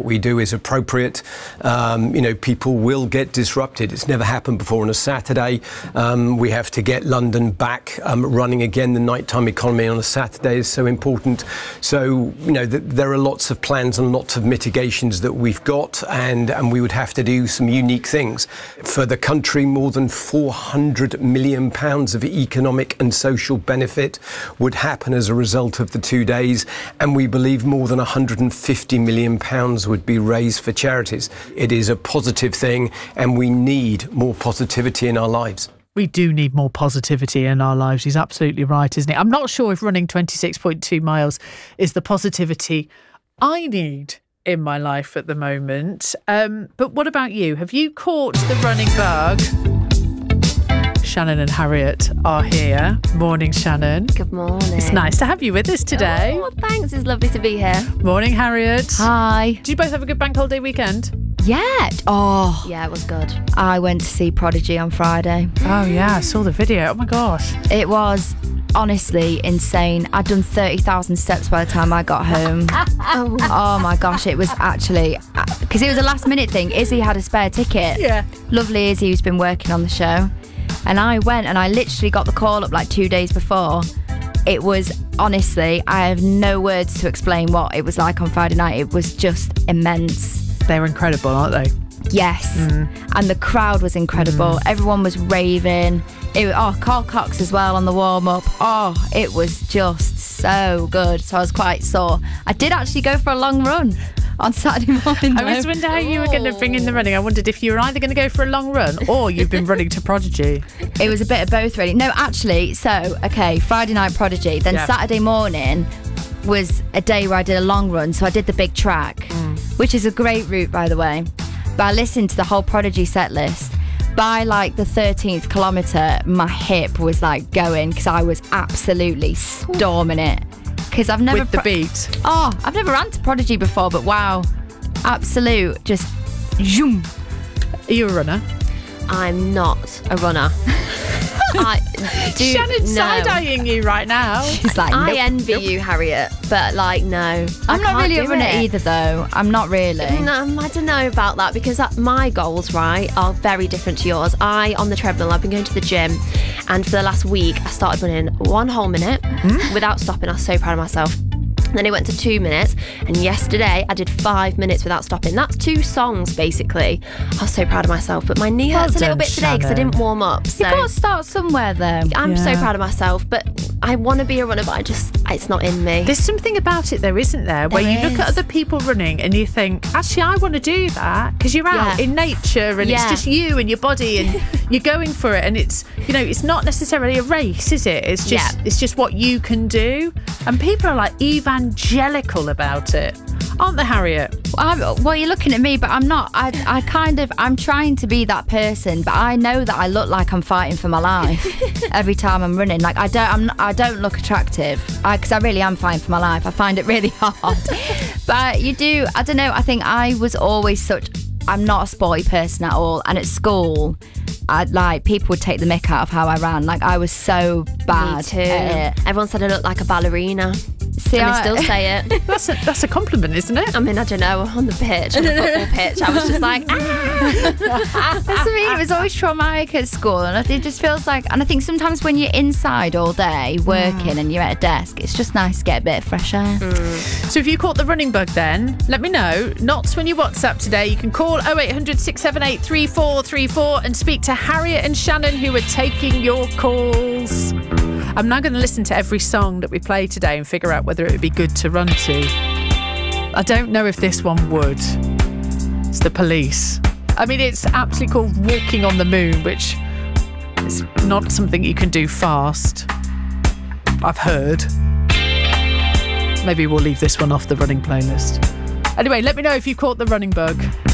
we do is appropriate. People will get disrupted. It's never happened before on a Saturday. We have to get London back running again. The nighttime economy on a Saturday is so important. So, there are lots of plans and lots of mitigations that we've got, and we would have to do some unique things. For the country, more than £400 million of economic and social benefit would happen as a result of the 2 days, and we believe more than £150 million would be raised for charities. It is a positive thing, and we need more positivity in our lives. We do need more positivity in our lives. He's absolutely right, isn't he? I'm not sure if running 26.2 miles is the positivity I need in my life at the moment. But what about you? Have you caught the running bug? Shannon and Harriet are here. Morning, Shannon. Good morning. It's nice to have you with us today. Oh, thanks. It's lovely to be here. Morning, Harriet. Hi. Did you both have a good bank holiday weekend? Yeah. Oh. Yeah, it was good. I went to see Prodigy on Friday. Oh, yeah. I saw the video. Oh, my gosh. It was honestly insane. I'd done 30,000 steps by the time I got home. Oh, my gosh. It was actually... Because it was a last minute thing. Izzy had a spare ticket. Yeah. Lovely Izzy, who's been working on the show. And I went and I literally got the call up like 2 days before. It was, honestly, I have no words to explain what it was like on Friday night. It was just immense. They're incredible, aren't they? Yes. And the crowd was incredible. Everyone was raving. Carl Cox as well on the warm-up. Oh, it was just so good. So I was quite sore. I did actually go for a long run on Saturday morning. I was wondering how you were going to bring in the running. I wondered if you were either going to go for a long run or you've been running to Prodigy. It was a bit of both, really. No, actually, Friday night Prodigy. Then Saturday morning was a day where I did a long run. So I did the big track, which is a great route, by the way. But I listened to the whole Prodigy set list. By like the 13th kilometre, my hip was like going because I was absolutely storming it. Because I've never... With the beat. I've never ran to Prodigy before, but wow. Absolute, just zoom. Are you a runner? I'm not a runner. Shannon's side-eyeing you right now. She's like, I envy you, Harriet, but no. I'm not really a runner either, though. I'm not really. No, I don't know about that because my goals, right, are very different to yours. On the treadmill, I've been going to the gym, and for the last week, I started running 1 whole minute without stopping. I was so proud of myself. Then it went to 2 minutes, and yesterday I did 5 minutes without stopping. That's 2 songs, basically. I was so proud of myself, but my knee hurts a little bit today because I didn't warm up. So you've got to start somewhere, though. I'm so proud of myself, but I want to be a runner, but it's not in me. There's something about it, though, isn't there? Where you look at other people running and you think, actually, I want to do that, because you're out in nature and it's just you and your body and you're going for it, and it's not necessarily a race, is it? It's just what you can do, and people are like evangelical about it, aren't they, Harriet? Well, you're looking at me, but I'm not. I'm trying to be that person, but I know that I look like I'm fighting for my life every time I'm running. Like I don't look attractive because I really am fighting for my life. I find it really hard. But you do. I don't know. I think I was always I'm not a sporty person at all, and at school, people would take the mick out of how I ran. Like I was so bad. Me too. Everyone said I looked like a ballerina. See, and they still say it. That's a compliment, isn't it? I mean, I don't know, on the football pitch, I was just like, That's what I mean. It was always traumatic at school, and it just feels like, and I think sometimes when you're inside all day working and you're at a desk, it's just nice to get a bit of fresh air. So if you caught the running bug then, let me know. Not when you WhatsApp today. You can call 0800 678 3434 and speak to Harriet and Shannon, who are taking your calls. I'm now going to listen to every song that we play today and figure out whether it would be good to run to. I don't know if this one would. It's The Police. I mean, it's aptly called Walking on the Moon, which is not something you can do fast, I've heard. Maybe we'll leave this one off the running playlist. Anyway, let me know if you caught the running bug.